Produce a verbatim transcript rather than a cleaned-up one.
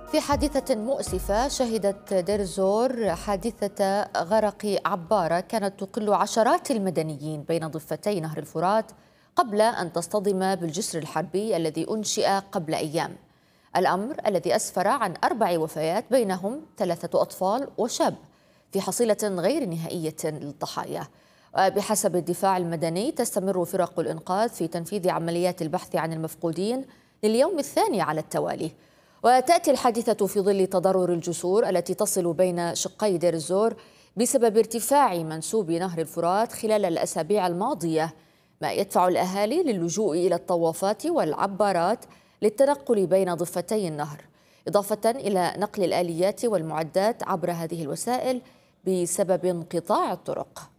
في حادثة مؤسفة شهدت دير الزور حادثة غرق عبارة كانت تقل عشرات المدنيين بين ضفتي نهر الفرات قبل أن تصطدم بالجسر الحربي الذي أنشئ قبل أيام. الأمر الذي أسفر عن أربع وفيات بينهم ثلاثة أطفال وشاب في حصيلة غير نهائية للضحايا. وبحسب الدفاع المدني تستمر فرق الإنقاذ في تنفيذ عمليات البحث عن المفقودين لليوم الثاني على التوالي. وتأتي الحادثة في ظل تضرر الجسور التي تصل بين شقي دير الزور بسبب ارتفاع منسوب نهر الفرات خلال الأسابيع الماضية، ما يدفع الأهالي للجوء إلى الطوافات والعبارات للتنقل بين ضفتي النهر، إضافة إلى نقل الآليات والمعدات عبر هذه الوسائل بسبب انقطاع الطرق.